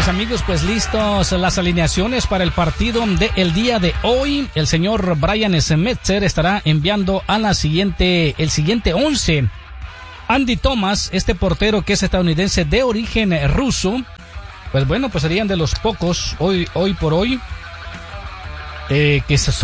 amigos, pues listos las alineaciones para el partido del día de hoy. El señor Brian Schmetzer estará enviando a el siguiente 11. Andy Thomas, este portero que es estadounidense de origen ruso. Pues bueno, pues serían de los pocos hoy por hoy que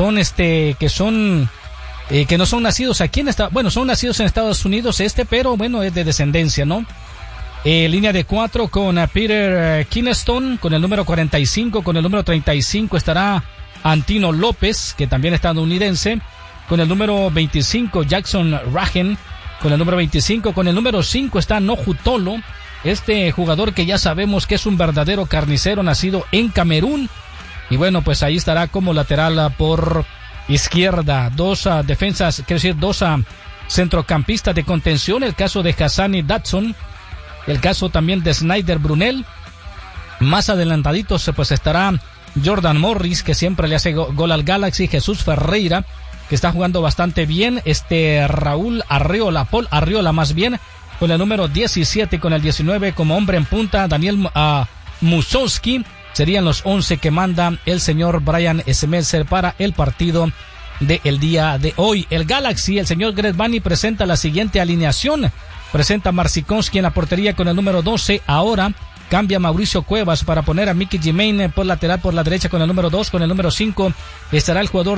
no son nacidos aquí son nacidos en Estados Unidos pero bueno, es de descendencia, ¿no? Línea de 4 con Peter Kineston con el número 45, con el número 35 estará Antino López, que también es estadounidense, con el número 25 Jackson Ragen, con el número 25, con el número 5 está Nohu Tolo, este jugador que ya sabemos que es un verdadero carnicero nacido en Camerún, y bueno, pues ahí estará como lateral por izquierda, dos centrocampistas de contención, el caso de Hassani Datsun, el caso también de Snyder Brunel. Más adelantaditos pues estará Jordan Morris, que siempre le hace gol al Galaxy, Jesús Ferreira, que está jugando bastante bien, Paul Arriola más bien, con el número 17, con el 19 como hombre en punta, Daniel Musowski, serían los 11 que manda el señor Brian Schmetzer para el partido del día de hoy. El Galaxy, el señor Greg Vanney presenta la siguiente alineación. Presenta a Marcinkowski en la portería con el número 12. Ahora cambia Mauricio Cuevas para poner a Mickey Jiménez por lateral por la derecha con el número 2. Con el número 5 estará el jugador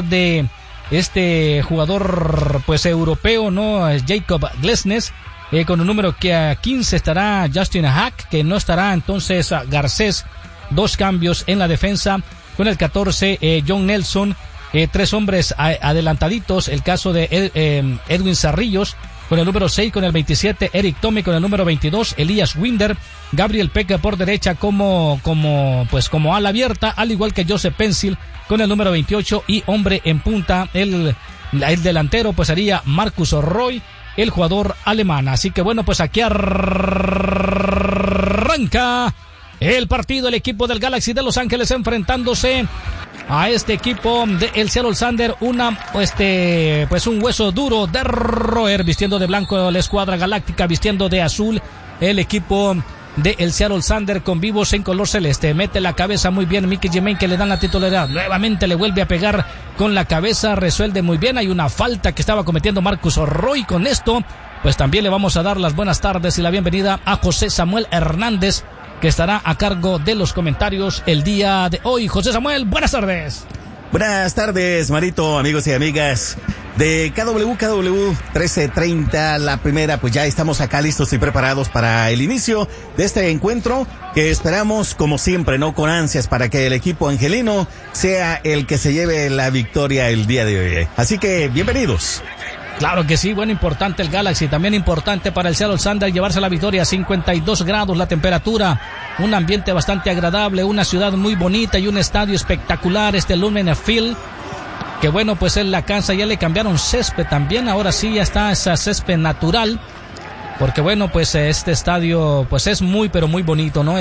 pues europeo, ¿no? Jacob Glesnes. Con el número 15 estará Justin Hack, que no estará entonces Garcés. 2 cambios en la defensa. Con el 14 John Nelson. 3 hombres adelantaditos. El caso de Edwin Zarrillos. Con el número 6, con el 27, Eric Tommy, con el número 22, Elías Winder, Gabriel Peque por derecha como ala abierta, al igual que Joseph Pencil, con el número 28, y hombre en punta, el delantero pues sería Marcus Roy, el jugador alemán. Así que bueno, pues aquí arranca el partido, el equipo del Galaxy de Los Ángeles enfrentándose a este equipo de el Seattle Sander, un hueso duro de roer, vistiendo de blanco la escuadra galáctica, vistiendo de azul el equipo de el Seattle Sander con vivos en color celeste. Mete la cabeza muy bien Mickey Jiménez, que le dan la titularidad, nuevamente le vuelve a pegar con la cabeza, resuelve muy bien. Hay una falta que estaba cometiendo Marcus Roy. Con esto pues también le vamos a dar las buenas tardes y la bienvenida a José Samuel Hernández, que estará a cargo de los comentarios el día de hoy. José Samuel, buenas tardes. Buenas tardes, Marito, amigos y amigas de KW 1330, la primera. Pues ya estamos acá listos y preparados para el inicio de este encuentro, que esperamos como siempre, ¿no? Con ansias para que el equipo angelino sea el que se lleve la victoria el día de hoy. Así que bienvenidos. Claro que sí, bueno, importante el Galaxy, también importante para el Seattle Sander llevarse la victoria. 52 grados la temperatura, un ambiente bastante agradable, una ciudad muy bonita y un estadio espectacular, Lumen Field, que bueno, pues en la cancha ya le cambiaron césped también, ahora sí ya está esa césped natural, porque bueno, pues este estadio pues es muy pero muy bonito, ¿no?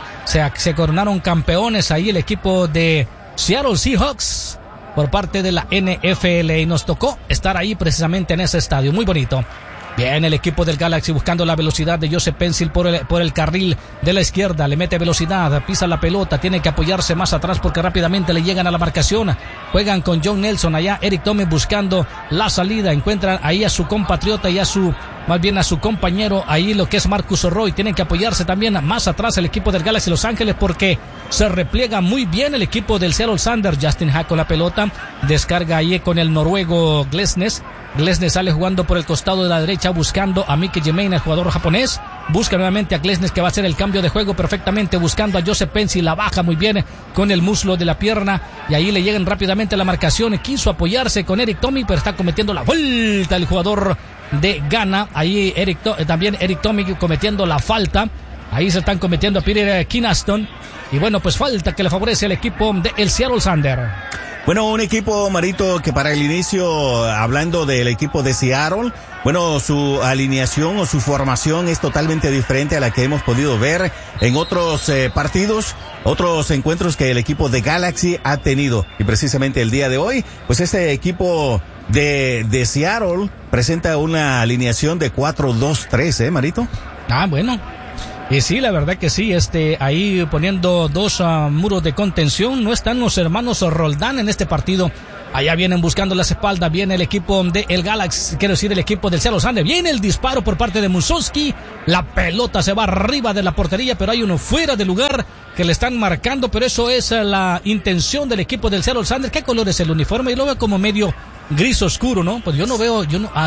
Se coronaron campeones ahí el equipo de Seattle Seahawks por parte de la NFL, y nos tocó estar ahí precisamente en ese estadio, muy bonito. Bien, el equipo del Galaxy buscando la velocidad de Joseph Pencil por el carril de la izquierda, le mete velocidad, pisa la pelota, tiene que apoyarse más atrás porque rápidamente le llegan a la marcación. Juegan con John Nelson allá, Eric Tommy buscando la salida, encuentran ahí a su compatriota y a su compañero ahí, lo que es Marcus Roy. Tienen que apoyarse también más atrás el equipo del Galaxy Los Ángeles, porque se repliega muy bien el equipo del Seattle Sander. Justin Hack con la pelota, descarga ahí con el noruego Glesnes. Glesnes sale jugando por el costado de la derecha buscando a Mickey Jiménez, el jugador japonés. Busca nuevamente a Glesnes, que va a hacer el cambio de juego perfectamente, buscando a Joseph Pencil, la baja muy bien con el muslo de la pierna, y ahí le llegan rápidamente a la marcación. Quiso apoyarse con Eric Tommy, pero está cometiendo la vuelta el jugador de Ghana. Ahí también Eric Tommy cometiendo la falta. Ahí se están cometiendo a Peter Kineston. Y bueno, pues falta que le favorece al equipo de el Seattle Sander. Bueno, un equipo, Marito, que para el inicio, hablando del equipo de Seattle, bueno, su alineación o su formación es totalmente diferente a la que hemos podido ver en otros partidos, otros encuentros que el equipo de Galaxy ha tenido. Y precisamente el día de hoy, pues este equipo de Seattle presenta una alineación de 4-2-3, Marito. Ah, bueno. Y sí, la verdad que sí, ahí poniendo dos muros de contención, no están los hermanos Roldán en este partido. Allá vienen buscando las espaldas, viene el equipo de el Galaxy, quiero decir el equipo del Seattle Sanders, viene el disparo por parte de Musovski, la pelota se va arriba de la portería, pero hay uno fuera de lugar que le están marcando, pero eso es la intención del equipo del Seattle Sanders. ¿Qué color es el uniforme? Y lo veo como medio gris oscuro, ¿no? Pues yo no veo,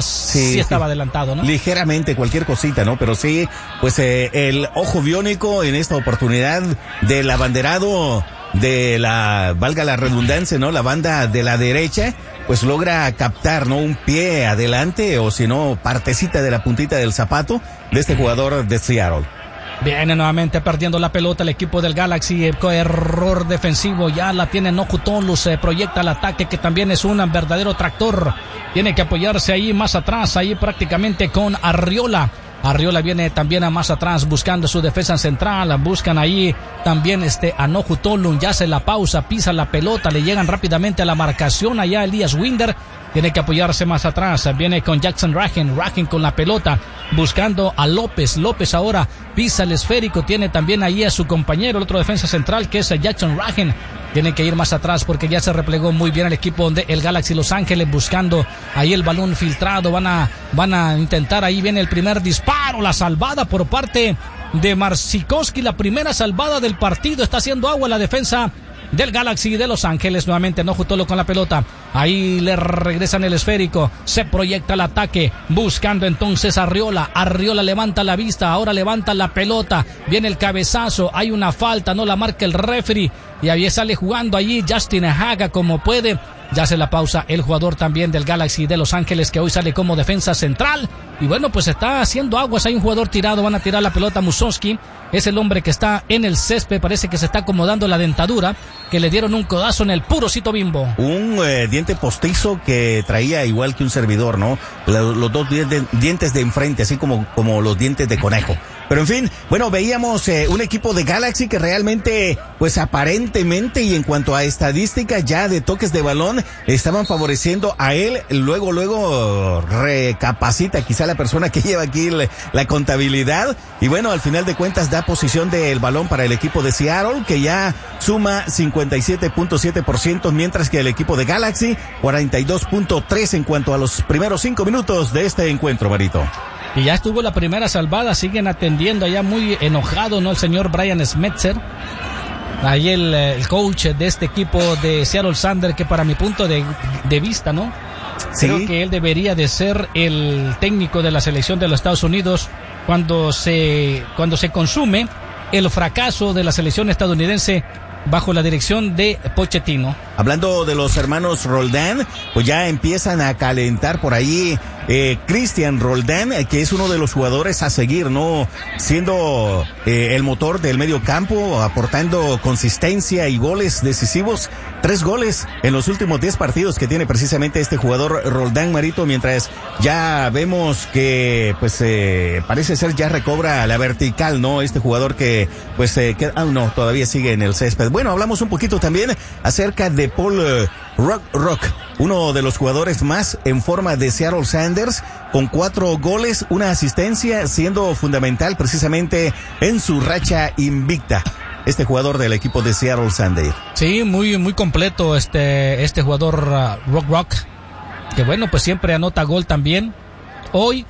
sí estaba adelantado, ¿no? Ligeramente, cualquier cosita, ¿no? Pero sí, pues el ojo biónico en esta oportunidad del abanderado de valga la redundancia, ¿no? La banda de la derecha, pues logra captar, ¿no? Un pie adelante o si no, partecita de la puntita del zapato de este jugador de Seattle. Viene nuevamente perdiendo la pelota el equipo del Galaxy, error defensivo, ya la tiene Nojutolu, se proyecta el ataque que también es un verdadero tractor, tiene que apoyarse ahí más atrás, ahí prácticamente con Arriola. Arriola viene también a más atrás buscando su defensa central, buscan ahí también a Nojutolu, ya hace la pausa, pisa la pelota, le llegan rápidamente a la marcación allá Elías Winder, tiene que apoyarse más atrás, viene con Jackson Ragen con la pelota, buscando a López ahora pisa el esférico, tiene también ahí a su compañero, el otro defensa central que es Jackson Ragen, tiene que ir más atrás porque ya se replegó muy bien el equipo de el Galaxy Los Ángeles buscando ahí el balón filtrado, van a intentar, ahí viene el primer disparo, la salvada por parte de Marsikowski, la primera salvada del partido, está haciendo agua la defensa del Galaxy de Los Ángeles, nuevamente Nojutolu con la pelota, ahí le regresan el esférico, se proyecta el ataque, buscando entonces a Arriola levanta la vista, ahora levanta la pelota, viene el cabezazo, hay una falta, no la marca el referee, y ahí sale jugando allí Justin Haga como puede, ya hace la pausa el jugador también del Galaxy de Los Ángeles que hoy sale como defensa central, y bueno pues está haciendo aguas, hay un jugador tirado, van a tirar la pelota Musovski, es el hombre que está en el césped, parece que se está acomodando la dentadura, que le dieron un codazo en el puro Cito Bimbo. Un diente postizo que traía igual que un servidor, ¿no? Los dos dientes de enfrente, así como los dientes de conejo. Pero en fin, bueno, veíamos un equipo de Galaxy que realmente, pues aparentemente y en cuanto a estadística ya de toques de balón, estaban favoreciendo a él. Luego recapacita quizá la persona que lleva aquí la contabilidad. Y bueno, al final de cuentas da posición del balón para el equipo de Seattle, que ya suma 57.7%, mientras que el equipo de Galaxy 42.3% en cuanto a los primeros 5 minutos de este encuentro, Marito. Y ya estuvo la primera salvada, siguen atendiendo allá muy enojado, ¿no? El señor Brian Schmetzer, ahí el coach de este equipo de Seattle Sanders, que para mi punto de vista, ¿no? Sí. Creo que él debería de ser el técnico de la selección de los Estados Unidos cuando se consume el fracaso de la selección estadounidense bajo la dirección de Pochettino. Hablando de los hermanos Roldán, pues ya empiezan a calentar por ahí Cristian Roldán, que es uno de los jugadores a seguir, ¿no? Siendo el motor del medio campo, aportando consistencia y goles decisivos. 3 goles en los últimos 10 partidos que tiene precisamente este jugador Roldán, Marito, mientras ya vemos que pues parece ser ya recobra la vertical, ¿no? Este jugador que pues todavía sigue en el césped. Bueno, hablamos un poquito también acerca de Paul Rock, uno de los jugadores más en forma de Seattle Sanders, con 4 goles, una asistencia, siendo fundamental precisamente en su racha invicta. Este jugador del equipo de Seattle Sanders. Sí, muy completo este jugador Rock, que bueno, pues siempre anota gol también. Hoy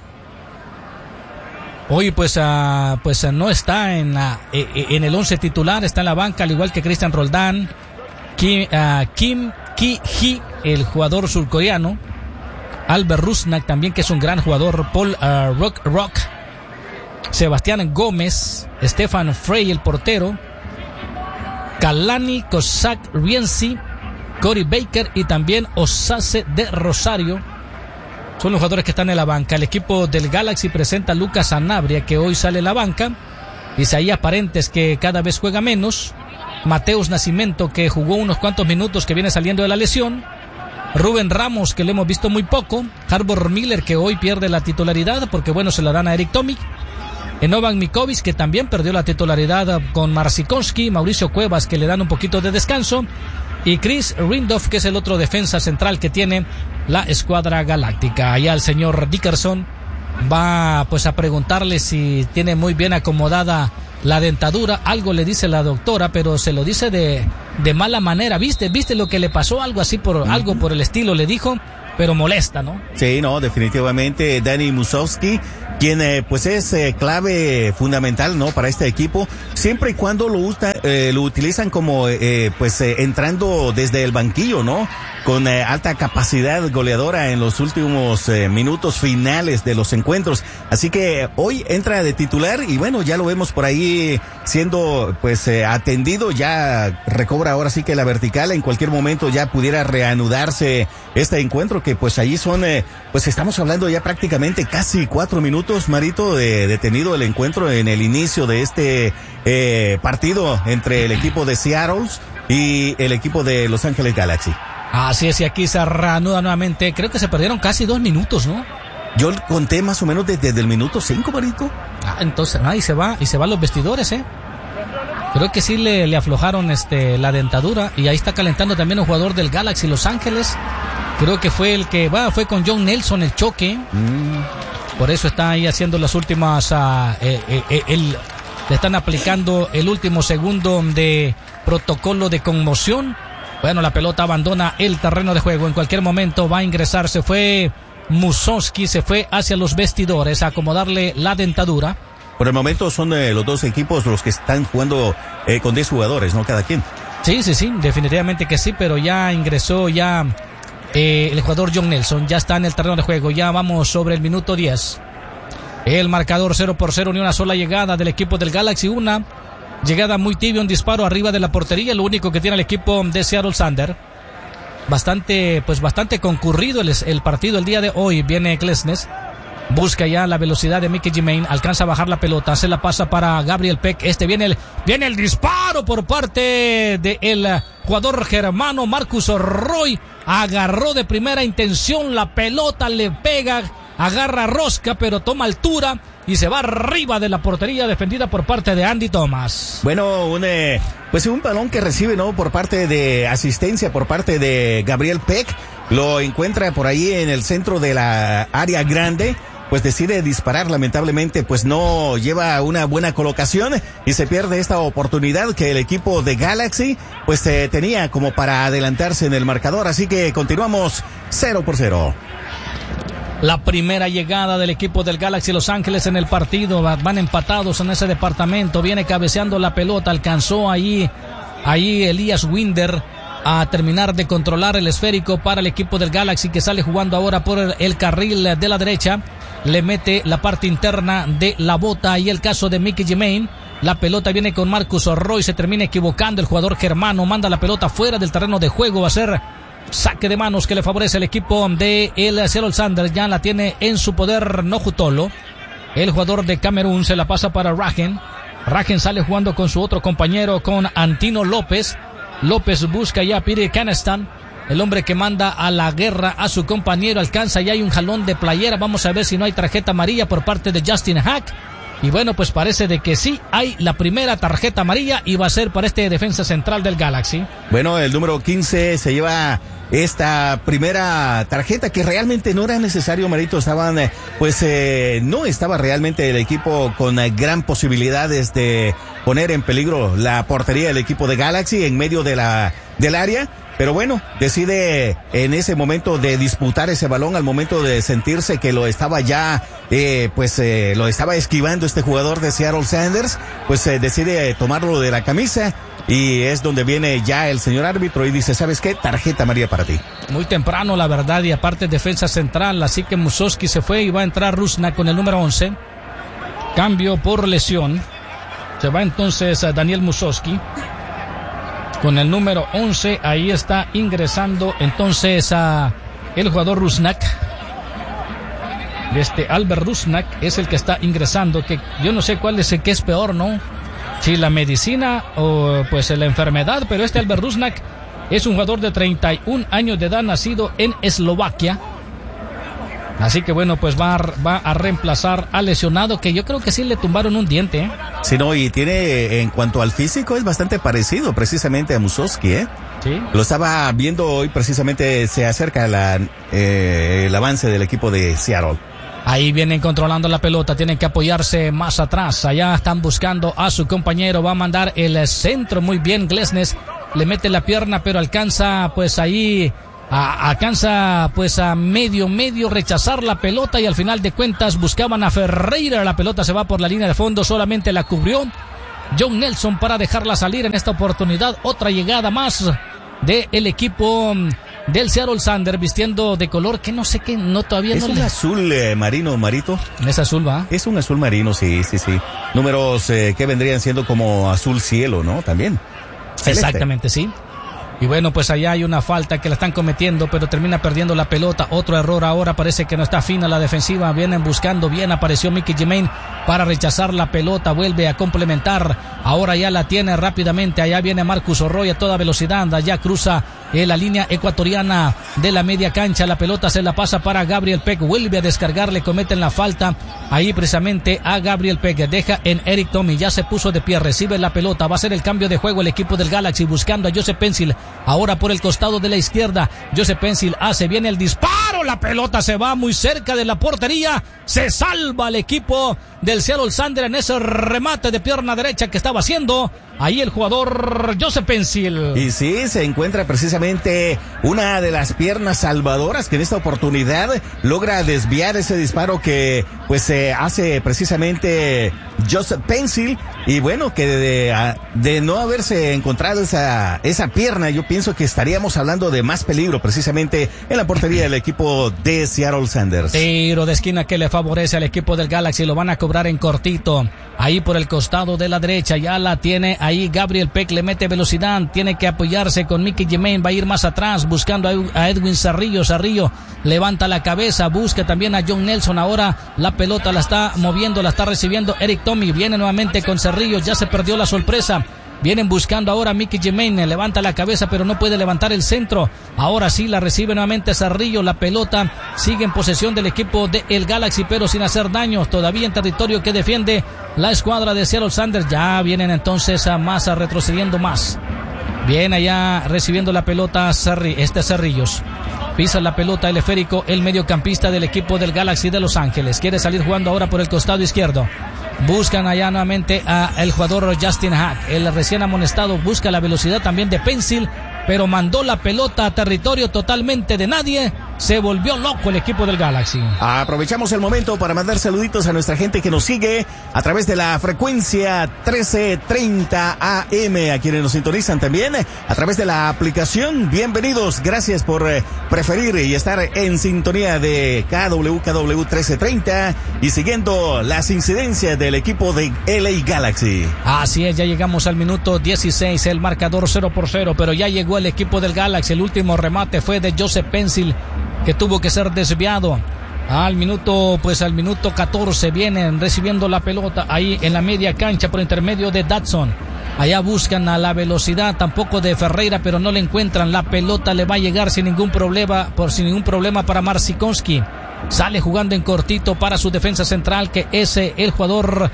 pues no está en el 11 titular, está en la banca, al igual que Cristian Roldán, Kim Ki-hee, el jugador surcoreano, Albert Rusnak también, que es un gran jugador, Paul Rock, Sebastián Gómez, Stefan Frey, el portero, Kalani Cossack Rienzi, Corey Baker y también Osase de Rosario. Son los jugadores que están en la banca. El equipo del Galaxy presenta a Lucas Sanabria, que hoy sale en la banca. Isaías Parentes, que cada vez juega menos. Mateus Nascimento, que jugó unos cuantos minutos, que viene saliendo de la lesión. Rubén Ramos, que lo hemos visto muy poco. Harbor Miller, que hoy pierde la titularidad porque bueno, se la dan a Eric Tomic. Novan Mikovic, que también perdió la titularidad con Marsikowski. Mauricio Cuevas, que le dan un poquito de descanso. Y Chris Rindolph, que es el otro defensa central que tiene la escuadra galáctica. Allá el señor Dickerson va pues a preguntarle si tiene muy bien acomodada la dentadura, algo le dice la doctora, pero se lo dice de mala manera. ¿Viste lo que le pasó? Algo así algo por el estilo le dijo, pero molesta, ¿no? Sí, no, definitivamente Danny Musovski, quien pues es clave fundamental, ¿no? Para este equipo, siempre y cuando lo utilizan como entrando desde el banquillo, ¿no? Con alta capacidad goleadora en los últimos minutos finales de los encuentros. Así que hoy entra de titular y bueno, ya lo vemos por ahí siendo atendido, ya recobra ahora sí que la vertical, en cualquier momento ya pudiera reanudarse este encuentro que pues allí son, estamos hablando ya prácticamente casi 4 minutos, Marito, detenido el encuentro en el inicio de este partido entre el equipo de Seattle y el equipo de Los Ángeles Galaxy. Así es, y aquí se reanuda nuevamente. Creo que se perdieron casi 2 minutos, ¿no? Yo conté más o menos desde el minuto 5, Marito. Entonces, y se va los vestidores, Creo que sí le aflojaron la dentadura, y ahí está calentando también un jugador del Galaxy Los Ángeles. Creo que fue el que fue con John Nelson el choque. Por eso está ahí haciendo las últimas, le están aplicando el último segundo de protocolo de conmoción. Bueno, la pelota abandona el terreno de juego. En cualquier momento va a ingresar. Se fue Musovski, se fue hacia los vestidores a acomodarle la dentadura. Por el momento son los dos equipos los que están jugando con 10 jugadores, ¿no? Cada quien. Sí, definitivamente que sí, pero ya ingresó el jugador John Nelson. Ya está en el terreno de juego. Ya vamos sobre el minuto 10. El marcador 0-0, ni una sola llegada del equipo del Galaxy. Una llegada muy tibia, un disparo arriba de la portería, lo único que tiene el equipo de Seattle Sounders. Bastante concurrido el partido el día de hoy. Viene Klesnes, busca ya la velocidad de Mickey Germain, alcanza a bajar la pelota, se la pasa para Gabriel Peck. Viene el disparo por parte del jugador germano Marcus Roy. Agarró de primera intención la pelota, le pega, agarra rosca, pero toma altura y se va arriba de la portería, defendida por parte de Andy Thomas. Bueno, un balón que recibe, ¿no? Por parte de asistencia, por parte de Gabriel Peck. Lo encuentra por ahí en el centro de la área grande. Pues decide disparar, lamentablemente pues no lleva una buena colocación y se pierde esta oportunidad que el equipo de Galaxy pues tenía como para adelantarse en el marcador. Así que continuamos 0-0. La primera llegada del equipo del Galaxy Los Ángeles en el partido. Van empatados en ese departamento. Viene cabeceando la pelota. Alcanzó ahí Elias Winder a terminar de controlar el esférico para el equipo del Galaxy, que sale jugando ahora por el carril de la derecha. Le mete la parte interna de la bota y el caso de Mickey Germain. La pelota viene con Marcus Roy. Se termina equivocando el jugador germano. Manda la pelota fuera del terreno de juego. Va a ser saque de manos que le favorece el equipo de el Seattle Sounders. Ya la tiene en su poder Nojutolo. El jugador de Camerún se la pasa para Ragen. Ragen sale jugando con su otro compañero, con Antino López. López busca ya a Peter Canestan, el hombre que manda a la guerra a su compañero. Alcanza ya hay un jalón de playera. Vamos a ver si no hay tarjeta amarilla por parte de Justin Hack. Y bueno, pues parece de que sí hay la primera tarjeta amarilla y va a ser para este defensa central del Galaxy. Bueno, el número 15 se lleva esta primera tarjeta que realmente no era necesario, Marito. No estaba realmente el equipo con gran posibilidades de poner en peligro la portería del equipo de Galaxy en medio del área. Pero bueno, decide en ese momento de disputar ese balón, al momento de sentirse que lo estaba ya, lo estaba esquivando este jugador de Seattle Sounders, decide tomarlo de la camisa y es donde viene ya el señor árbitro y dice, ¿sabes qué? Tarjeta amarilla para ti. Muy temprano, la verdad, y aparte defensa central, así que Musovski se fue y va a entrar Rusnak con el número 11. Cambio por lesión. Se va entonces a Daniel Musovski con el número 11, ahí está ingresando entonces a el jugador Rusnak. Albert Rusnak es el que está ingresando, que yo no sé cuál es el que es peor, ¿no? Si la medicina o pues la enfermedad, pero Albert Rusnak es un jugador de 31 años de edad, nacido en Eslovaquia. Así que bueno, pues va a reemplazar al lesionado, que yo creo que sí le tumbaron un diente, Sí, no, y tiene, en cuanto al físico, es bastante parecido precisamente a Musovski, Sí. Lo estaba viendo hoy, precisamente se acerca el avance del equipo de Seattle. Ahí vienen controlando la pelota, tienen que apoyarse más atrás. Allá están buscando a su compañero, va a mandar el centro muy bien. Glesnes le mete la pierna, pero alcanza pues ahí, alcanza pues a medio rechazar la pelota y al final de cuentas buscaban a Ferreira. La pelota se va por la línea de fondo, solamente la cubrió John Nelson para dejarla salir en esta oportunidad. Otra llegada más del equipo del Seattle Sanders, vistiendo de color que no sé qué, no todavía es no un azul marino, Marito. Es azul, ¿va? Es un azul marino, sí. Números que vendrían siendo como azul cielo, ¿no? También. Celeste. Exactamente, sí. Y bueno, pues allá hay una falta que la están cometiendo, pero termina perdiendo la pelota. Otro error ahora, parece que no está fina la defensiva. Vienen buscando bien, apareció Mickey Germain para rechazar la pelota, vuelve a complementar. Ahora ya la tiene rápidamente, allá viene Marcus Orroy a toda velocidad, allá cruza la línea ecuatoriana de la media cancha. La pelota se la pasa para Gabriel Peck, vuelve a descargar, le cometen la falta ahí precisamente a Gabriel Peck. Deja en Eric Tommy, ya se puso de pie, recibe la pelota, va a ser el cambio de juego el equipo del Galaxy buscando a Joseph Pencil. Ahora por el costado de la izquierda, Joseph Pencil viene el disparo, la pelota se va muy cerca de la portería, se salva el equipo del Seattle Sanders en ese remate de pierna derecha que estaba haciendo ahí el jugador Joseph Pencil. Y sí, se encuentra precisamente una de las piernas salvadoras que en esta oportunidad logra desviar ese disparo que pues se hace precisamente Joseph Pencil. Y bueno, que de no haberse encontrado esa pierna, yo pienso que estaríamos hablando de más peligro precisamente en la portería del equipo de Seattle Sanders. Tiro de esquina que le favorece al equipo del Galaxy, lo van a cobrar en cortito. Ahí por el costado de la derecha, ya la tiene ahí Gabriel Peck, le mete velocidad, tiene que apoyarse con Mickey Germain, va a ir más atrás buscando a Edwin Cerrillo. Cerrillo levanta la cabeza, busca también a John Nelson. Ahora la pelota la está moviendo, la está recibiendo Eric Tommy, viene nuevamente con Cerrillo, ya se perdió la sorpresa. Vienen buscando ahora a Mickey Germain, levanta la cabeza pero no puede levantar el centro. Ahora sí la recibe nuevamente Cerrillo, la pelota sigue en posesión del equipo del Galaxy pero sin hacer daño, todavía en territorio que defiende la escuadra de Seattle Sanders. Ya vienen entonces a retrocediendo más. Viene allá recibiendo la pelota Cerrillos. Pisa la pelota el esférico, el mediocampista del equipo del Galaxy de Los Ángeles. Quiere salir jugando ahora por el costado izquierdo. Buscan allá nuevamente a el jugador Justin Hack, el recién amonestado, busca la velocidad también de Pencil, pero mandó la pelota a territorio totalmente de nadie. Se volvió loco el equipo del Galaxy. Aprovechamos el momento para mandar saluditos a nuestra gente que nos sigue a través de la frecuencia 1330 AM, a quienes nos sintonizan también a través de la aplicación. Bienvenidos, gracias por preferir y estar en sintonía de KW 1330 y siguiendo las incidencias del equipo de LA Galaxy. Así es, ya llegamos al minuto 16, el marcador 0-0, pero ya llegó el equipo del Galaxy. El último remate fue de Joseph Pencil, que tuvo que ser desviado. Al minuto 14 vienen recibiendo la pelota ahí en la media cancha por intermedio de Dodson. Allá buscan a la velocidad tampoco de Ferreira, pero no le encuentran. La pelota le va a llegar sin ningún problema para Marcinkowski. Sale jugando en cortito para su defensa central, que es el jugador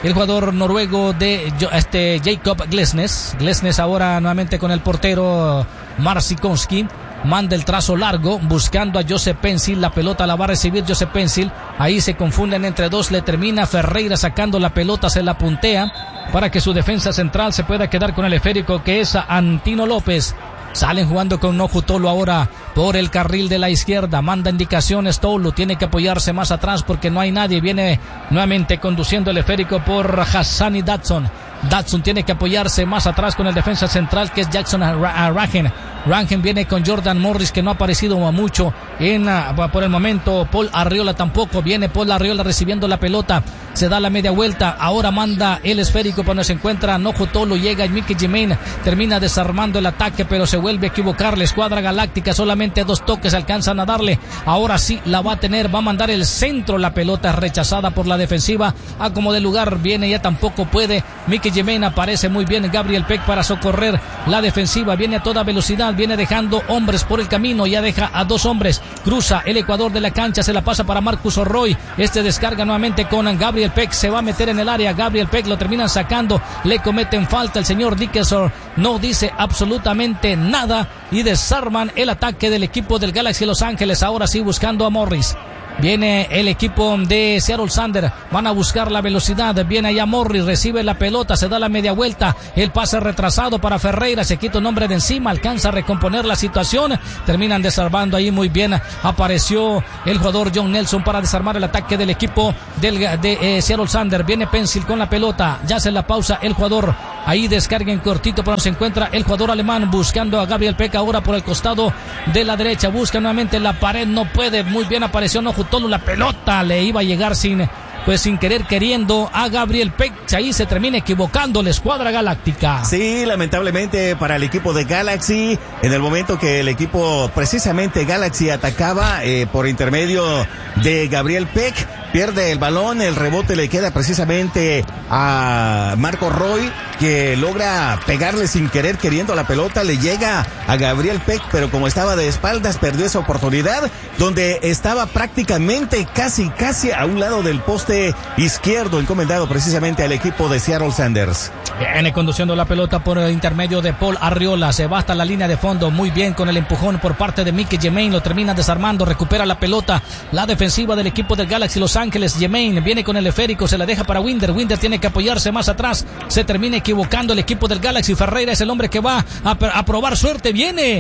noruego de Jacob Glesnes. Glesnes ahora nuevamente con el portero Marcinkowski. Manda el trazo largo buscando a Joseph Pencil. La pelota la va a recibir Joseph Pencil. Ahí se confunden entre dos. Le termina Ferreira sacando la pelota. Se la puntea para que su defensa central se pueda quedar con el esférico, que es Antino López. Salen jugando con Noju Tolo ahora por el carril de la izquierda. Manda indicaciones Tolo. Tiene que apoyarse más atrás porque no hay nadie. Viene nuevamente conduciendo el esférico por Hassani Dodson. Dodson tiene que apoyarse más atrás con el defensa central, que es Jackson Rangen. Rangen viene con Jordan Morris, que no ha aparecido mucho por el momento. Paul Arriola tampoco. Viene Paul Arriola recibiendo la pelota. Se da la media vuelta. Ahora manda el esférico cuando se encuentra Noju Tolo. Llega Mickey Germain. Termina desarmando el ataque, pero se vuelve a equivocar. La escuadra galáctica solamente 2 toques alcanzan a darle. Ahora sí la va a tener. Va a mandar el centro. La pelota es rechazada por la defensiva. A como de lugar viene, ya tampoco puede. Mickey Germain, aparece muy bien Gabriel Peck para socorrer la defensiva. Viene a toda velocidad. Viene dejando hombres por el camino. Ya deja a 2 hombres. Cruza el ecuador de la cancha. Se la pasa para Marcus Orroy. Descarga nuevamente con Gabriel Peck. Se va a meter en el área. Gabriel Peck lo terminan sacando. Le cometen falta. El señor Dickerson no dice absolutamente nada y desarman el ataque del equipo del Galaxy Los Ángeles. Ahora sí buscando a Morris. Viene el equipo de Seattle Sander. Van a buscar la velocidad. Viene allá Morris. Recibe la pelota. Se da la media vuelta. El pase retrasado para Ferreira. Se quita un hombre de encima. Alcanza a recomponer la situación. Terminan desarmando ahí muy bien. Apareció el jugador John Nelson para desarmar el ataque del equipo de Seattle Sander. Viene Pencil con la pelota. Ya hace la pausa el jugador. Ahí descarga en cortito, pero se encuentra el jugador alemán buscando a Gabriel Peck ahora por el costado de la derecha. Busca nuevamente la pared. No puede. Muy bien apareció Nojutolu. La pelota le iba a llegar sin querer queriendo a Gabriel Peck. Ahí se termina equivocando la escuadra galáctica. Sí, lamentablemente para el equipo de Galaxy, en el momento que el equipo precisamente Galaxy atacaba por intermedio de Gabriel Peck, pierde el balón, el rebote le queda precisamente a Marco Roy, que logra pegarle sin querer queriendo la pelota, le llega a Gabriel Peck, pero como estaba de espaldas perdió esa oportunidad, donde estaba prácticamente casi a un lado del poste izquierdo, encomendado precisamente al equipo de Seattle Sanders. Viene conduciendo la pelota por el intermedio de Paul Arriola, se va hasta la línea de fondo, muy bien con el empujón por parte de Mickey Germain, lo termina desarmando, recupera la pelota, la defensiva del equipo del Galaxy Los Ángeles. Germain viene con el esférico, se la deja para Winder tiene que apoyarse más atrás, se termina equivocando el equipo del Galaxy. Ferreira es el hombre que va a probar suerte,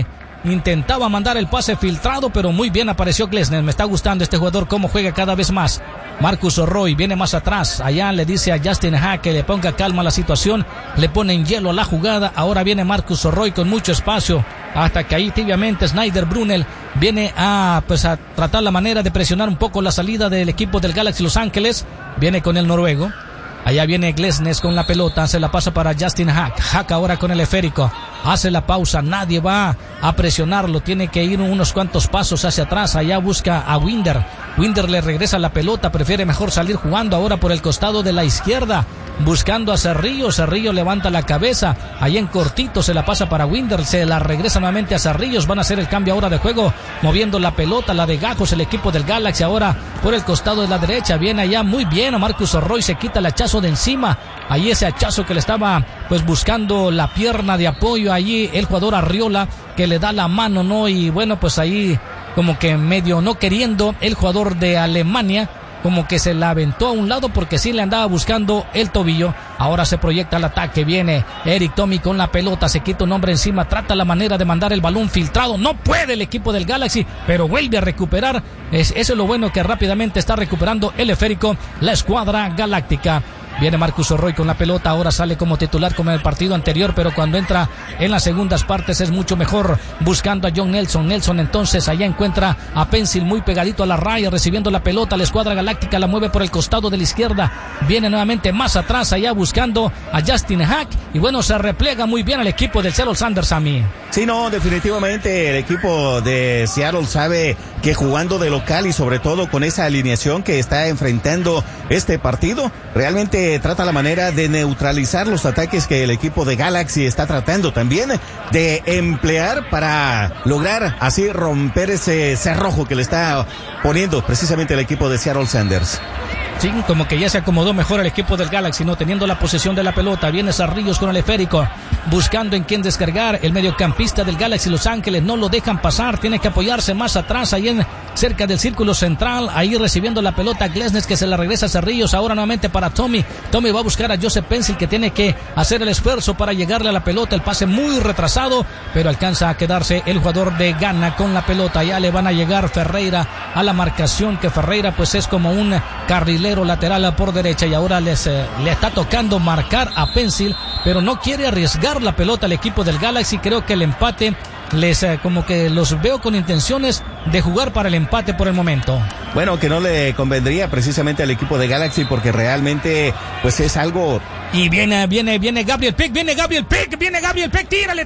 intentaba mandar el pase filtrado, pero muy bien apareció Glesnes. Me está gustando este jugador, cómo juega cada vez más. Marcus Roy viene más atrás, allá le dice a Justin Hack que le ponga calma a la situación, le pone en hielo a la jugada. Ahora viene Marcus Roy con mucho espacio, hasta que ahí tibiamente Snyder Brunel viene a tratar la manera de presionar un poco la salida del equipo del Galaxy Los Ángeles. Viene con el noruego. Allá viene Glesnes con la pelota, se la pasa para Justin Hack. Hack ahora con el esférico, hace la pausa, nadie va a presionarlo, tiene que ir unos cuantos pasos hacia atrás. Allá busca a Winder le regresa la pelota, prefiere mejor salir jugando ahora por el costado de la izquierda, buscando a Cerrillo levanta la cabeza, ahí en cortito se la pasa para Winder, se la regresa nuevamente a Cerrillos. Van a hacer el cambio ahora de juego, moviendo la pelota, la de Gajos, el equipo del Galaxy ahora por el costado de la derecha. Viene allá muy bien a Marcus Roy, se quita el hachazo de encima, ahí ese hachazo que le estaba buscando la pierna de apoyo, allí el jugador Arriola que le da la mano, ¿no? Y bueno, ahí como que medio no queriendo el jugador de Alemania, como que se la aventó a un lado porque sí le andaba buscando el tobillo. Ahora se proyecta el ataque, viene Eric Tommy con la pelota, se quita un hombre encima, trata la manera de mandar el balón filtrado, no puede el equipo del Galaxy, pero vuelve a recuperar. Eso es lo bueno, que rápidamente está recuperando el esférico la escuadra galáctica. Viene Marcus Roy con la pelota, ahora sale como titular como en el partido anterior, pero cuando entra en las segundas partes es mucho mejor, buscando a John Nelson. Nelson entonces allá encuentra a Pencil muy pegadito a la raya, recibiendo la pelota, la escuadra galáctica la mueve por el costado de la izquierda, viene nuevamente más atrás allá buscando a Justin Hack, y bueno, se replega muy bien al equipo del Seattle Sanders a mí. Sí, no, definitivamente el equipo de Seattle sabe que jugando de local y sobre todo con esa alineación que está enfrentando este partido, realmente trata la manera de neutralizar los ataques que el equipo de Galaxy está tratando también de emplear para lograr así romper ese cerrojo que le está poniendo precisamente el equipo de Seattle Sanders. Sí, como que ya se acomodó mejor el equipo del Galaxy, no teniendo la posesión de la pelota. Viene Cerrillos con el esférico, buscando en quién descargar. El mediocampista del Galaxy Los Ángeles no lo dejan pasar, tiene que apoyarse más atrás, ahí cerca del círculo central, ahí recibiendo la pelota Glesnes, que se la regresa a Cerrillos, ahora nuevamente para Tommy va a buscar a Joseph Pencil, que tiene que hacer el esfuerzo para llegarle a la pelota, el pase muy retrasado, pero alcanza a quedarse el jugador de Ghana con la pelota. Ya le van a llegar Ferreira a la marcación, que Ferreira es como un carrilero lateral por derecha, y ahora le está tocando marcar a Pencil, pero no quiere arriesgar la pelota al equipo del Galaxy. Creo que el empate como que los veo con intenciones de jugar para el empate por el momento. Bueno, que no le convendría precisamente al equipo de Galaxy, porque realmente es algo. Y viene Gabriel Peck, viene Gabriel Peck, tírale,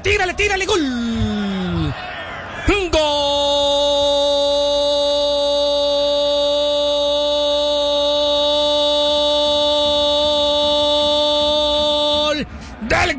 gol. ¡Gol del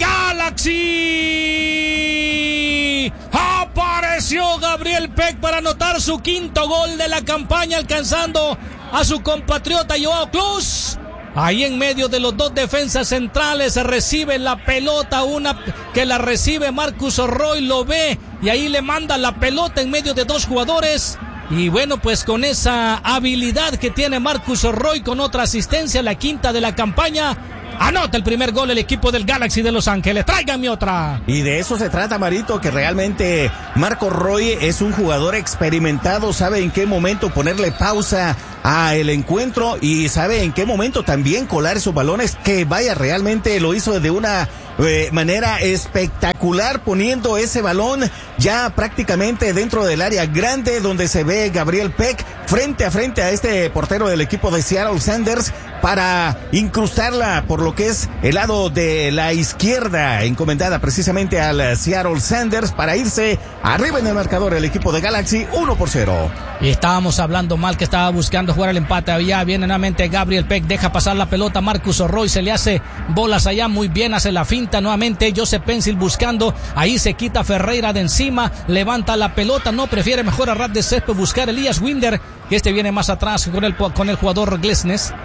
Galaxy! Apareció Gabriel Peck para anotar su quinto gol de la campaña, alcanzando a su compatriota Joao Klose. Ahí en medio de los dos defensas centrales se recibe la pelota, una que la recibe Marcus Roy, lo ve y ahí le manda la pelota en medio de dos jugadores. Y bueno, pues con esa habilidad que tiene Marcus Roy, con otra asistencia, la quinta de la campaña, anota el primer gol el equipo del Galaxy de Los Ángeles. Tráiganme otra. Y de eso se trata, Marito, que realmente Marcus Roy es un jugador experimentado, sabe en qué momento ponerle pausa a el encuentro y sabe en qué momento también colar esos balones, que vaya, realmente lo hizo de una manera espectacular, poniendo ese balón ya prácticamente dentro del área grande, donde se ve Gabriel Peck frente a este portero del equipo de Seattle Sounders, para incrustarla por lo que es el lado de la izquierda, encomendada precisamente al Seattle Sounders, para irse arriba en el marcador el equipo de Galaxy 1-0. Y estábamos hablando mal, que estaba buscando jugar el empate. Allá viene nuevamente Gabriel Peck, deja pasar la pelota Marcus Roy, se le hace bolas allá, muy bien, hace la finta nuevamente Joseph Pencil buscando, ahí se quita Ferreira de encima, levanta la pelota, no, prefiere mejor a ras de césped buscar Elias Winder, que este viene más atrás con el jugador Glesnes.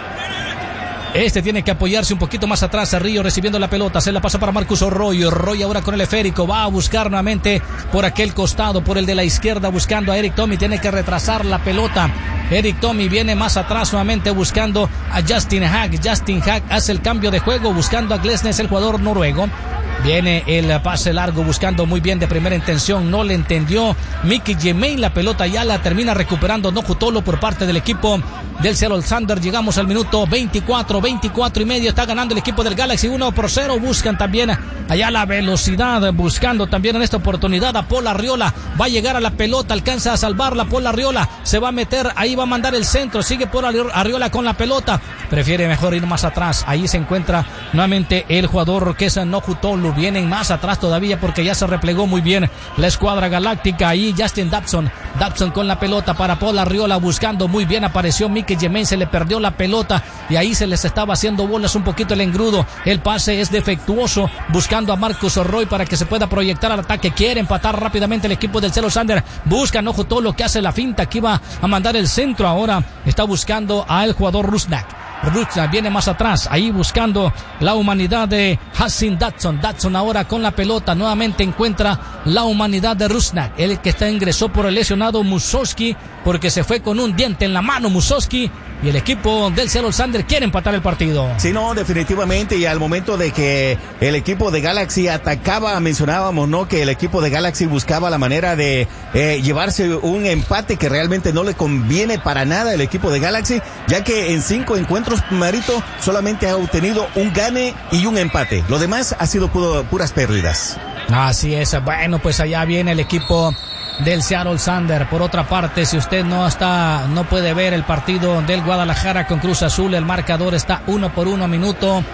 Este tiene que apoyarse un poquito más atrás. Río recibiendo la pelota, se la pasa para Marcus Roy. Roy ahora con el esférico, va a buscar nuevamente por aquel costado, por el de la izquierda, buscando a Eric Tommy. Tiene que retrasar la pelota. Eric Tommy viene más atrás nuevamente buscando a Justin Hack. Justin Hack hace el cambio de juego buscando a Glesnes, el jugador noruego. Viene el pase largo buscando muy bien de primera intención, no le entendió Mickey Gemain, la pelota ya la termina recuperando Nojutolo por parte del equipo del Seattle Sounders. Llegamos al minuto 24 y medio, está ganando el equipo del Galaxy 1-0, buscan también allá la velocidad, buscando también en esta oportunidad a Paul Arriola, va a llegar a la pelota, alcanza a salvarla Paul Arriola, se va a meter, ahí va a mandar el centro, sigue Paul Arriola con la pelota, prefiere mejor ir más atrás, ahí se encuentra nuevamente el jugador que es Nojutolo. Vienen más atrás todavía porque ya se replegó muy bien la escuadra galáctica. Ahí Justin Dobson con la pelota para Paul Arriola, buscando muy bien, apareció Mickey Gemain, se le perdió la pelota y ahí se les estaba haciendo bolas un poquito el engrudo. El pase es defectuoso, buscando a Marcus Roy para que se pueda proyectar al ataque. Quiere empatar rápidamente el equipo del Seattle Sounders, busca Nojutolo, que hace la finta, que iba a mandar el centro, ahora está buscando al jugador Rusnak viene más atrás, ahí buscando la humanidad de Hassan Dodson ahora con la pelota, nuevamente encuentra la humanidad de Rusnak, el que ingresó por el lesionado Musowski, porque se fue con un diente en la mano Musowski, y el equipo del Seattle Sounders quiere empatar el partido. Sí, no, definitivamente, y al momento de que el equipo de Galaxy atacaba, mencionábamos, ¿no?, que el equipo de Galaxy buscaba la manera de llevarse un empate que realmente no le conviene para nada al equipo de Galaxy, ya que en 5 encuentros, Marito, solamente ha obtenido un gane y un empate. Lo demás ha sido puras pérdidas. Así es. Bueno, pues allá viene el equipo del Seattle Sounders. Por otra parte, si usted no puede ver el partido del Guadalajara con Cruz Azul, el marcador está 1-1, minuto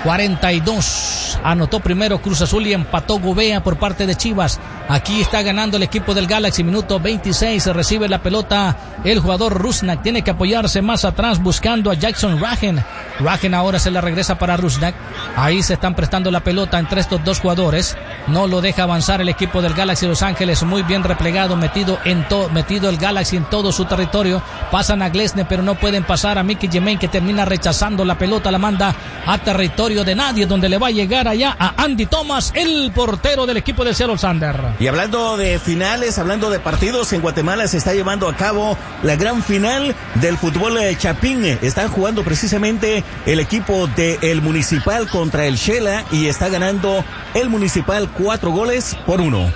42. Anotó primero Cruz Azul y empató Gobea por parte de Chivas. Aquí está ganando el equipo del Galaxy, minuto 26, se recibe la pelota el jugador Rusnak, tiene que apoyarse más atrás buscando a Jackson Ragen ahora se la regresa para Rusnak, ahí se están prestando la pelota entre estos dos jugadores, no lo deja avanzar el equipo del Galaxy Los Ángeles, muy bien replegado, metido el Galaxy en todo su territorio, pasan a Glesnes pero no pueden pasar a Mickey Gemain, que termina rechazando la pelota, la manda a territorio de nadie, donde le va a llegar allá a Andy Thomas, el portero del equipo del Seattle Sounders. Y hablando de finales, hablando de partidos, en Guatemala se está llevando a cabo la gran final del fútbol chapín. Están jugando precisamente el equipo del Municipal contra el Shela y está ganando el Municipal 4-1.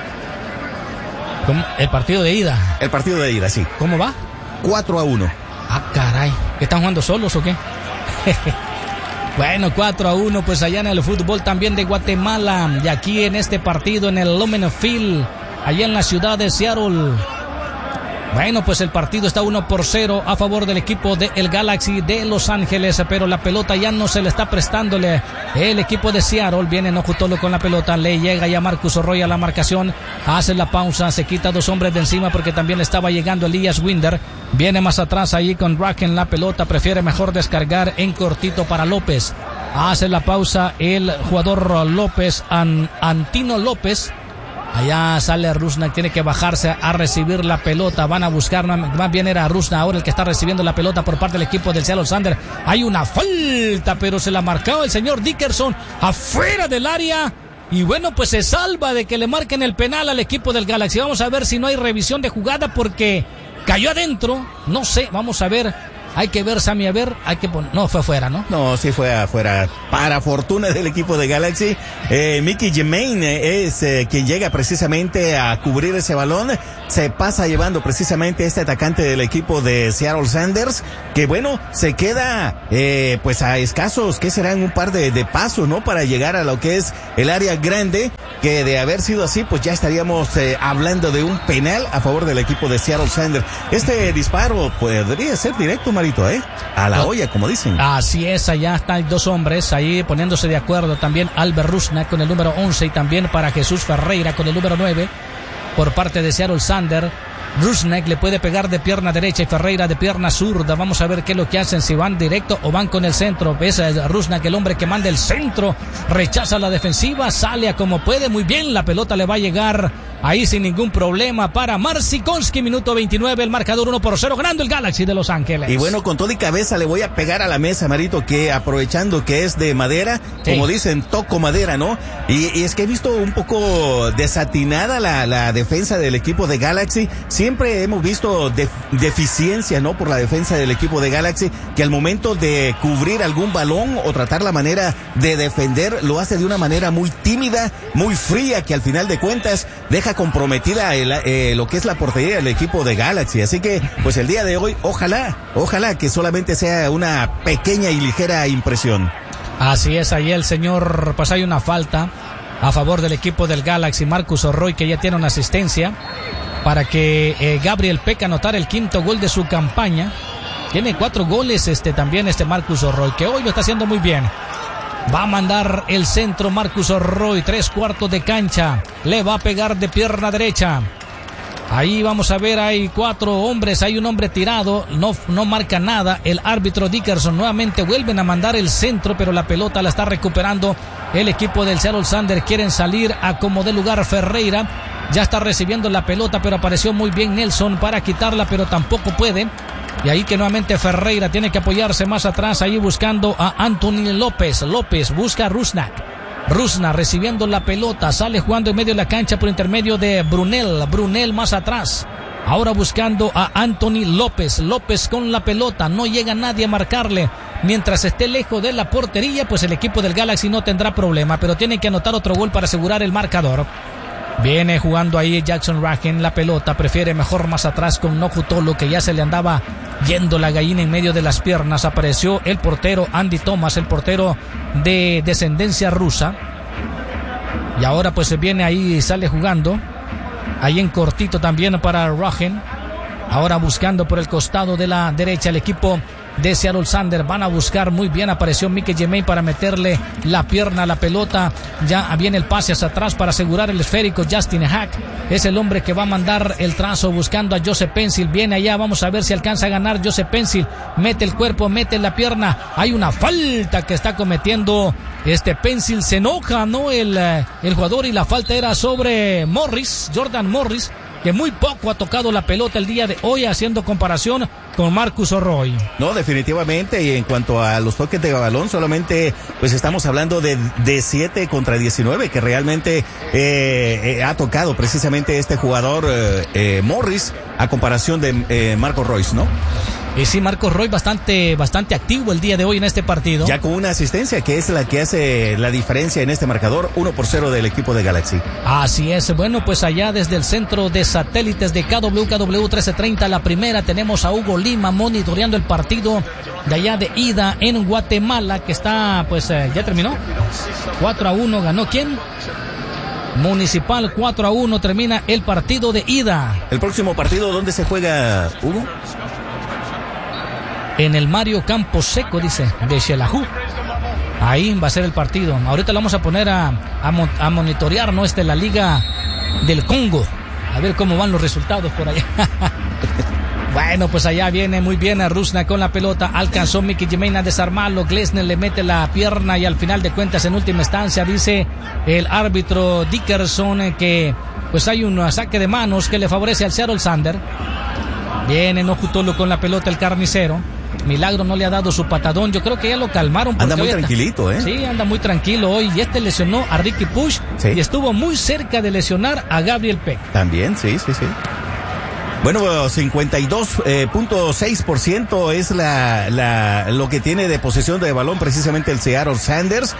El partido de ida. El partido de ida, sí. ¿Cómo va? 4-1. Ah, caray. ¿Están jugando solos o qué? Bueno, 4-1, pues allá en el fútbol también de Guatemala. Y aquí en este partido en el Lumen Field, allá en la ciudad de Seattle. Bueno, pues el partido está 1-0 a favor del equipo del Galaxy de Los Ángeles, pero la pelota ya no se le está prestándole el equipo de Seattle. Viene Nojutolo con la pelota, le llega ya Marcus Roy a la marcación, hace la pausa, se quita 2 hombres de encima porque también le estaba llegando Elias Winder. Viene más atrás ahí con Raken la pelota, prefiere mejor descargar en cortito para López. Hace la pausa el jugador López, Antino López. Allá sale Rusnak, tiene que bajarse a recibir la pelota, van a buscar, más bien era Rusnak ahora el que está recibiendo la pelota por parte del equipo del Seattle Sounders. Hay una falta, pero se la marcó el señor Dickerson afuera del área. Y bueno, pues se salva de que le marquen el penal al equipo del Galaxy. Vamos a ver si no hay revisión de jugada porque cayó adentro. No sé, vamos a ver. Hay que ver, Sammy, a ver, no, fue afuera, ¿no? No, sí fue afuera. Para fortuna del equipo de Galaxy, Mickey Germain es quien llega precisamente a cubrir ese balón. Se pasa llevando precisamente este atacante del equipo de Seattle Sounders, que bueno, se queda pues a escasos, que serán un par de pasos, ¿no? Para llegar a lo que es el área grande, que de haber sido así, pues ya estaríamos hablando de un penal a favor del equipo de Seattle Sounders. Este disparo podría ser directo, Marito, a la olla, como dicen. Así es, allá están dos hombres ahí poniéndose de acuerdo. También Albert Rusnak con el número 11 y también para Jesús Ferreira con el número 9 por parte de Seattle Sounders. Rusnak le puede pegar de pierna derecha y Ferreira de pierna zurda. Vamos a ver qué es lo que hacen, si van directo o van con el centro. Ves a Rusnak, el hombre que manda el centro, rechaza la defensiva, sale a como puede, muy bien, la pelota le va a llegar ahí sin ningún problema para Marcinkowski, minuto 29, el marcador 1-0, ganando el Galaxy de Los Ángeles. Y bueno, con todo y cabeza le voy a pegar a la mesa, Marito, que aprovechando que es de madera, como dicen, toco madera, ¿no? Y es que he visto un poco desatinada la defensa del equipo de Galaxy. Siempre hemos visto deficiencia, ¿no? Por la defensa del equipo de Galaxy, que al momento de cubrir algún balón o tratar la manera de defender, lo hace de una manera muy tímida, muy fría, que al final de cuentas deja comprometida lo que es la portería del equipo de Galaxy. Así que, pues el día de hoy, ojalá que solamente sea una pequeña y ligera impresión. Así es, ahí el señor, pues hay una falta a favor del equipo del Galaxy, Marcus Orroy, que ya tiene una asistencia para que Gabriel Peck anotara el quinto gol de su campaña. Tiene 4 goles también Marcus Orroy, que hoy lo está haciendo muy bien. Va a mandar el centro Marcus Orroy, 3/4 de cancha. Le va a pegar de pierna derecha. Ahí vamos a ver, hay 4 hombres, hay un hombre tirado, no marca nada. El árbitro Dickerson nuevamente vuelven a mandar el centro, pero la pelota la está recuperando el equipo del Seattle Sounders. Quieren salir a como de lugar Ferreira. Ya está recibiendo la pelota, pero apareció muy bien Nelson para quitarla, pero tampoco puede. Y ahí que nuevamente Ferreira tiene que apoyarse más atrás, ahí buscando a Anthony López. López busca a Rusnak. Rusnak recibiendo la pelota, sale jugando en medio de la cancha por intermedio de Brunel. Brunel más atrás. Ahora buscando a Anthony López. López con la pelota, no llega nadie a marcarle. Mientras esté lejos de la portería, pues el equipo del Galaxy no tendrá problema, pero tiene que anotar otro gol para asegurar el marcador. Viene jugando ahí Jackson Ragen la pelota, prefiere mejor más atrás con Nokutolo, que ya se le andaba yendo la gallina en medio de las piernas. Apareció el portero Andy Thomas, el portero de descendencia rusa. Y ahora pues se viene ahí, sale jugando. Ahí en cortito también para Ragen. Ahora buscando por el costado de la derecha el equipo de Seattle Sounders. Van a buscar muy bien, apareció Mickey Germain para meterle la pierna a la pelota. Ya viene el pase hacia atrás para asegurar el esférico. Justin Hack es el hombre que va a mandar el trazo buscando a Joseph Pencil. Viene allá, vamos a ver si alcanza a ganar Joseph Pencil. Mete el cuerpo, mete la pierna. Hay una falta que está cometiendo Pencil. Se enoja, ¿no? El jugador, y la falta era sobre Morris, Jordan Morris, que muy poco ha tocado la pelota el día de hoy, haciendo comparación con Marcus Orroy. No, definitivamente, y en cuanto a los toques de balón, solamente pues estamos hablando de 7 contra 19, que realmente ha tocado precisamente este jugador Morris, a comparación de Marco Royce, ¿no? Y sí, Marcos Roy bastante activo el día de hoy en este partido. Ya con una asistencia que es la que hace la diferencia en este marcador, 1-0 del equipo de Galaxy. Así es. Bueno, pues allá desde el centro de satélites de KW 1330, la primera, tenemos a Hugo Lima monitoreando el partido de allá de ida en Guatemala, que está, pues ya terminó. 4-1, ¿ganó quién? Municipal. 4-1 termina el partido de ida. ¿El próximo partido dónde se juega, Hugo? En el Mario Campos Seco, dice, de Xelajú. Ahí va a ser el partido. Ahorita lo vamos a poner a monitorear, ¿no? La Liga del Congo. A ver cómo van los resultados por allá. Bueno, pues allá viene muy bien a Rusnak con la pelota. Alcanzó Mickey Germain a desarmarlo. Glesner le mete la pierna y al final de cuentas, en última instancia, dice el árbitro Dickerson que pues hay un saque de manos que le favorece al Seattle Sounders. Viene Nokutolo con la pelota, el carnicero. Milagro no le ha dado su patadón. Yo creo que ya lo calmaron. Anda muy tranquilito, ¿eh? Sí, anda muy tranquilo hoy. Y lesionó a Ricky Puig. Sí. Y estuvo muy cerca de lesionar a Gabriel Peck. También, sí. Bueno, 52.6% es lo que tiene de posesión de balón precisamente el Seattle Sounders.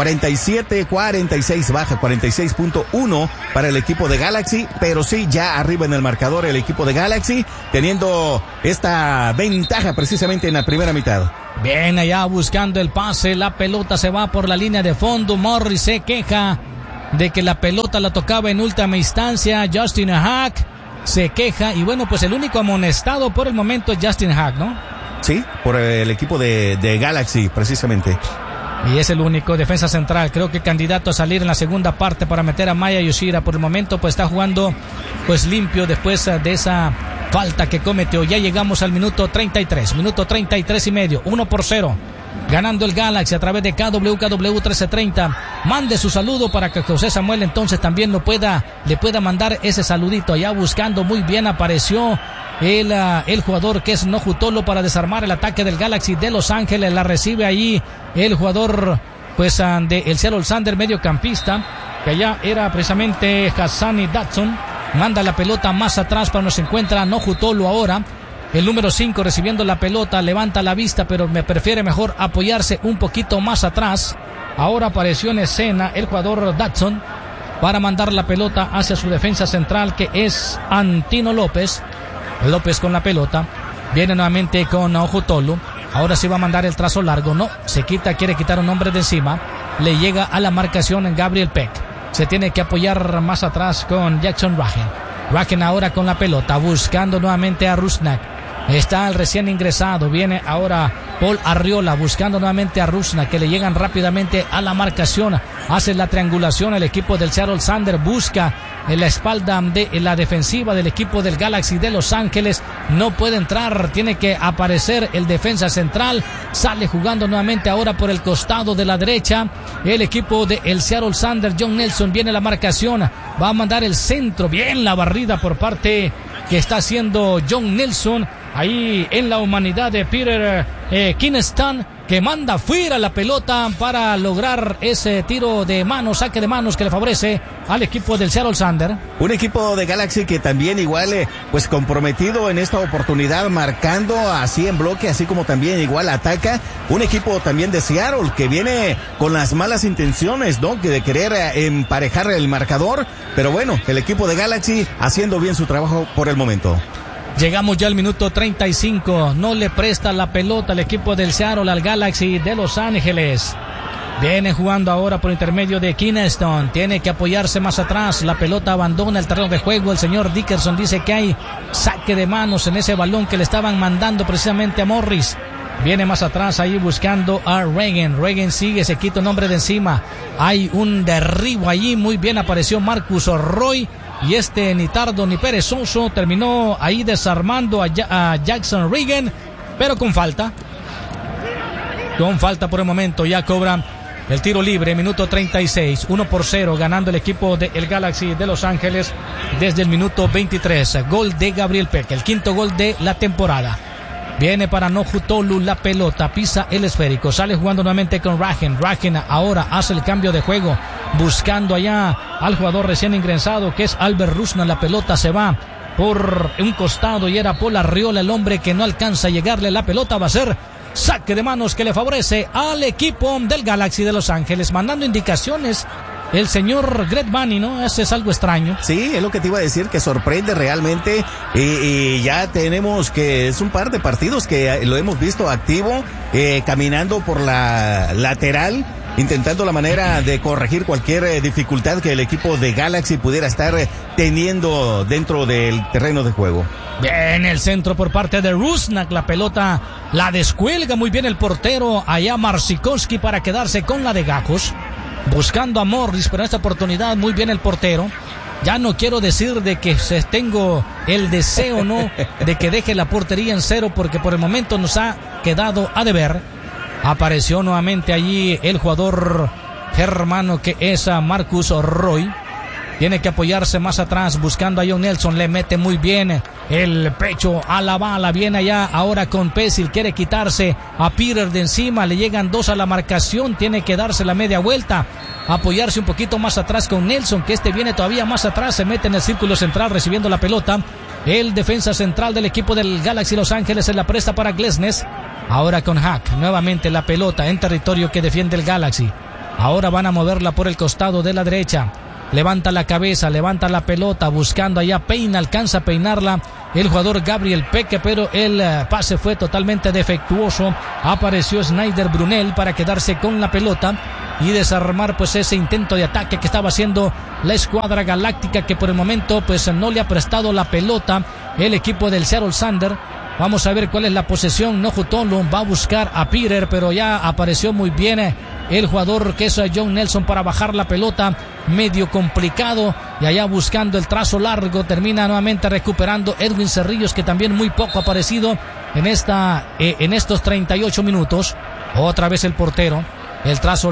47-46 baja, 46.1 para el equipo de Galaxy, pero sí ya arriba en el marcador el equipo de Galaxy, teniendo esta ventaja precisamente en la primera mitad. Bien, allá buscando el pase, la pelota se va por la línea de fondo. Morris se queja de que la pelota la tocaba en última instancia. Justin Haak se queja y bueno, pues el único amonestado por el momento es Justin Haak, ¿no? Sí, por el equipo de Galaxy, precisamente. Y es el único defensa central, creo que candidato a salir en la segunda parte para meter a Maya Yoshida. Por el momento pues está jugando pues limpio después de esa falta que cometió. Ya llegamos al minuto 33 y medio, 1-0. Ganando el Galaxy a través de KW 1330. Mande su saludo para que José Samuel entonces también le pueda mandar ese saludito. Allá buscando muy bien apareció el jugador que es Nojutolo para desarmar el ataque del Galaxy de Los Ángeles. La recibe ahí el jugador pues de el Seattle Sounders, mediocampista, que allá era precisamente Hassani Datsun. Manda la pelota más atrás para nos encuentra Nojutolo ahora. El número 5 recibiendo la pelota, levanta la vista, pero me prefiere mejor apoyarse un poquito más atrás. Ahora apareció en escena el jugador Datsun para mandar la pelota hacia su defensa central, que es Antino López. López con la pelota, viene nuevamente con Ojutolu. Ahora sí va a mandar el trazo largo, no, se quita, quiere quitar un hombre de encima. Le llega a la marcación en Gabriel Peck. Se tiene que apoyar más atrás con Jackson Ragen. Ragen ahora con la pelota, buscando nuevamente a Rusnak. Está el recién ingresado, viene ahora Paul Arriola buscando nuevamente a Rusnak, que le llegan rápidamente a la marcación, hace la triangulación el equipo del Seattle Sounders, busca en la espalda de la defensiva del equipo del Galaxy de Los Ángeles, no puede entrar, tiene que aparecer el defensa central, sale jugando nuevamente ahora por el costado de la derecha, el equipo del Seattle Sounders, John Nelson, viene la marcación, va a mandar el centro, bien la barrida por parte que está haciendo John Nelson, ahí en la humanidad de Peter Kinestan, que manda fuera la pelota para lograr ese tiro de mano, saque de manos que le favorece al equipo del Seattle Sounders. Un equipo de Galaxy que también igual pues comprometido en esta oportunidad, marcando así en bloque, así como también igual ataca. Un equipo también de Seattle que viene con las malas intenciones, ¿no? Que de querer emparejar el marcador, pero bueno, el equipo de Galaxy haciendo bien su trabajo por el momento. Llegamos ya al minuto 35, no le presta la pelota al equipo del Seattle al Galaxy de Los Ángeles. Viene jugando ahora por intermedio de Kineston, tiene que apoyarse más atrás, la pelota abandona el terreno de juego, el señor Dickerson dice que hay saque de manos en ese balón que le estaban mandando precisamente a Morris. Viene más atrás ahí buscando a Reagan. Reagan sigue, se quita un hombre de encima. Hay un derribo allí, muy bien apareció Marcus Roy. Y ni tardo ni perezoso terminó ahí desarmando a Jackson Reagan, pero con falta. Con falta por el momento, ya cobra el tiro libre, minuto 36, 1-0, ganando el equipo del Galaxy de Los Ángeles desde el minuto 23. Gol de Gabriel Peck, el quinto gol de la temporada. Viene para Nojutolu la pelota, pisa el esférico, sale jugando nuevamente con Ragen. Ragen ahora hace el cambio de juego, buscando allá al jugador recién ingresado que es Albert Rusnak. La pelota se va por un costado y era Paul Arriola el hombre que no alcanza a llegarle. La pelota va a ser saque de manos que le favorece al equipo del Galaxy de Los Ángeles, mandando indicaciones el señor Greg Vanney, ¿no? Eso es algo extraño. Sí, es lo que te iba a decir, que sorprende realmente, y ya tenemos que es un par de partidos que lo hemos visto activo, caminando por la lateral, intentando la manera de corregir cualquier dificultad que el equipo de Galaxy pudiera estar teniendo dentro del terreno de juego. Bien, el centro por parte de Rusnak, la pelota la descuelga muy bien el portero, allá Marsikowski para quedarse con la de Gajos. Buscando a Morris, pero en esta oportunidad muy bien el portero. Ya no quiero decir de que tengo el deseo, ¿no?, de que deje la portería en cero, porque por el momento nos ha quedado a deber. Apareció nuevamente allí el jugador germano que es Marcus Roy. Tiene que apoyarse más atrás, buscando a John Nelson. Le mete muy bien el pecho a la bala. Viene allá ahora con Pesil. Quiere quitarse a Peter de encima. Le llegan 2 a la marcación. Tiene que darse la media vuelta. Apoyarse un poquito más atrás con Nelson, que viene todavía más atrás. Se mete en el círculo central recibiendo la pelota. El defensa central del equipo del Galaxy Los Ángeles se la presta para Glesnes. Ahora con Hack. Nuevamente la pelota en territorio que defiende el Galaxy. Ahora van a moverla por el costado de la derecha. Levanta la cabeza, levanta la pelota, buscando allá, peina, alcanza a peinarla el jugador Gabriel Peque, pero el pase fue totalmente defectuoso. Apareció Snyder Brunel para quedarse con la pelota y desarmar pues ese intento de ataque que estaba haciendo la escuadra galáctica, que por el momento pues no le ha prestado la pelota el equipo del Seattle Sander. Vamos a ver cuál es la posesión. Nojutolo va a buscar a Peter, pero ya apareció muy bien el jugador que es John Nelson para bajar la pelota. Medio complicado, y allá buscando el trazo largo, termina nuevamente recuperando Edwin Cerrillos, que también muy poco ha aparecido en estos 38 minutos. Otra vez el portero, el trazo